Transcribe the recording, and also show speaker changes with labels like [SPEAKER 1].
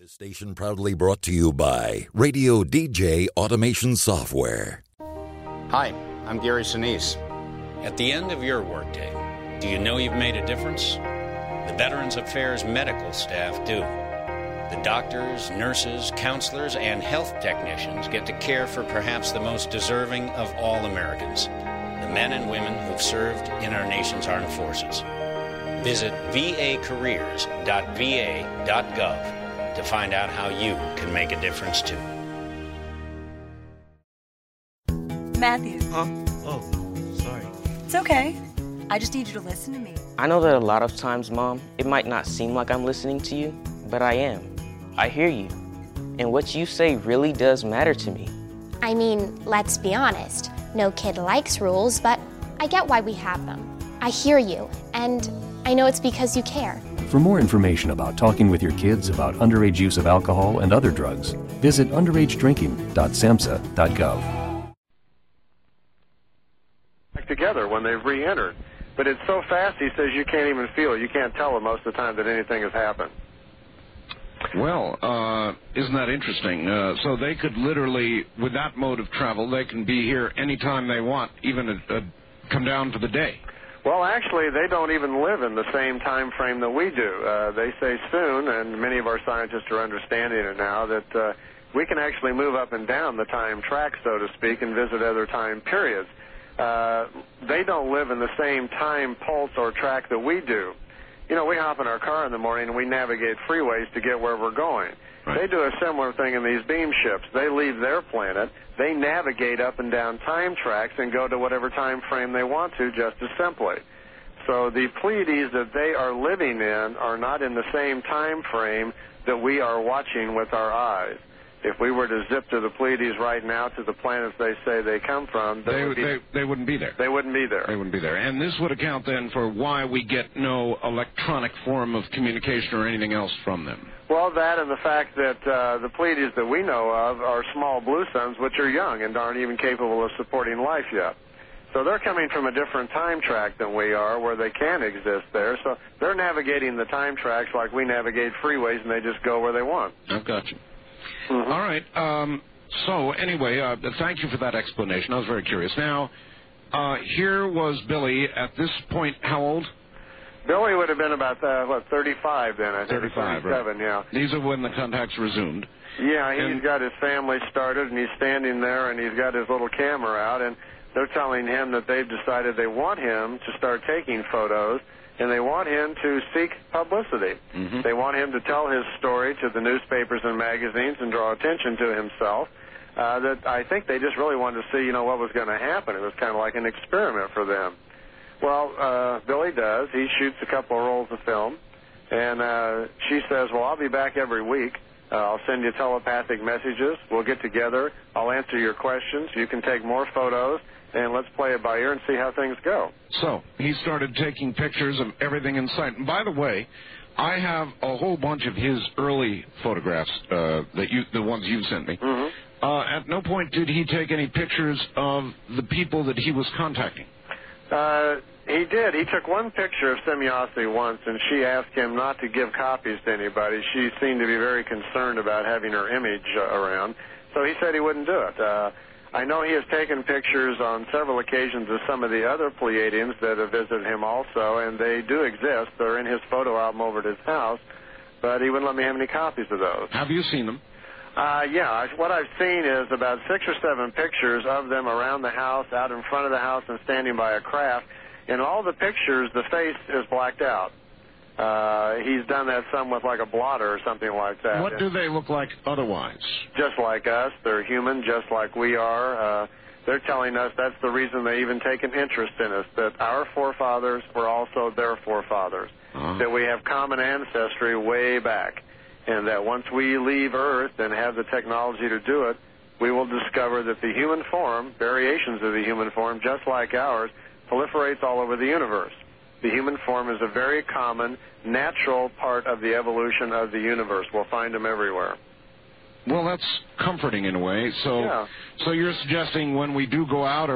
[SPEAKER 1] This station proudly brought to you by Radio DJ Automation Software.
[SPEAKER 2] Hi, I'm Gary Sinise.
[SPEAKER 3] At the end of your workday, do you know you've made a difference? The Veterans Affairs medical staff do. The doctors, nurses, counselors, and health technicians get to care for perhaps the most deserving of all Americans, the men and women who've served in our nation's armed forces. Visit vacareers.va.gov to find out how you can make a difference too.
[SPEAKER 4] Matthew.
[SPEAKER 5] Huh? Oh, sorry.
[SPEAKER 4] It's okay. I just need you to listen to me.
[SPEAKER 6] I know that a lot of times, Mom, it might not seem like I'm listening to you, but I am. I hear you. And what you say really does matter to me.
[SPEAKER 7] I mean, let's be honest. No kid likes rules, but I get why we have them. I hear you, and I know it's because you care.
[SPEAKER 8] For more information about talking with your kids about underage use of alcohol and other drugs, visit underagedrinking.samhsa.gov.
[SPEAKER 9] Together when they've re-entered. But it's so fast, he says, you can't even feel it. You can't tell them most of the time that anything has happened.
[SPEAKER 10] Well, isn't that interesting? So they could literally, with that mode of travel, they can be here anytime they want, even come down to the day.
[SPEAKER 9] Well, actually, they don't even live in the same time frame that we do. They say soon, and many of our scientists are understanding it now, that we can actually move up and down the time track, so to speak, and visit other time periods. They don't live in the same time pulse or track that we do. You know, we hop in our car in the morning and we navigate freeways to get where we're going. Right. They do a similar thing in these beam ships. They leave their planet, they navigate up and down time tracks and go to whatever time frame they want to, just as simply. So the Pleiades that they are living in are not in the same time frame that we are watching with our eyes. If we were to zip to the Pleiades right now to the planets they say they come from,
[SPEAKER 10] they wouldn't be there.
[SPEAKER 9] They wouldn't be there.
[SPEAKER 10] They wouldn't be there. And this would account then for why we get no electronic form of communication or anything else from them.
[SPEAKER 9] Well, that and the fact that the Pleiades that we know of are small blue suns, which are young and aren't even capable of supporting life yet. So they're coming from a different time track than we are, where they can exist there. So they're navigating the time tracks like we navigate freeways, and they just go where they want.
[SPEAKER 10] I've got you. Mm-hmm. All right. So anyway, thank you for that explanation. I was very curious. Now, here was Billy at this point. How old?
[SPEAKER 9] Billy would have been about 35 then. I think
[SPEAKER 10] 35,
[SPEAKER 9] 37,
[SPEAKER 10] right.
[SPEAKER 9] Yeah.
[SPEAKER 10] These are when the contacts resumed.
[SPEAKER 9] Yeah, he's got his family started, and he's standing there, and he's got his little camera out, and they're telling him that they've decided they want him to start taking photos, and they want him to seek publicity. Mm-hmm. They want him to tell his story to the newspapers and magazines and draw attention to himself. That I think they just really wanted to see, what was going to happen. It was kind of like an experiment for them. Well, Billy does. He shoots a couple of rolls of film, and she says, well, I'll be back every week. I'll send you telepathic messages. We'll get together. I'll answer your questions. You can take more photos, and let's play it by ear and see how things go.
[SPEAKER 10] So he started taking pictures of everything in sight. And by the way, I have a whole bunch of his early photographs, the ones you sent me.
[SPEAKER 9] Mm-hmm.
[SPEAKER 10] At no point did he take any pictures of the people that he was contacting.
[SPEAKER 9] He did. He took one picture of Semjase once, and she asked him not to give copies to anybody. She seemed to be very concerned about having her image around, so he said he wouldn't do it. I know he has taken pictures on several occasions of some of the other Pleiadians that have visited him also, and they do exist. They're in his photo album over at his house, but he wouldn't let me have any copies of those.
[SPEAKER 10] Have you seen them?
[SPEAKER 9] Yeah. What I've seen is about 6 or 7 pictures of them around the house, out in front of the house, and standing by a craft. In all the pictures, the face is blacked out. He's done that some with like a blotter or something like that.
[SPEAKER 10] What do they look like otherwise?
[SPEAKER 9] Just like us. They're human, just like we are. They're telling us that's the reason they even take an interest in us, that our forefathers were also their forefathers, that we have common ancestry way back, and that once we leave Earth and have the technology to do it, we will discover that the human form, variations of the human form, just like ours, proliferates all over the universe. The human form is a very common, natural part of the evolution of the universe. We'll find them everywhere.
[SPEAKER 10] Well, that's comforting in a way. So,
[SPEAKER 9] yeah.
[SPEAKER 10] So you're suggesting when we do go out or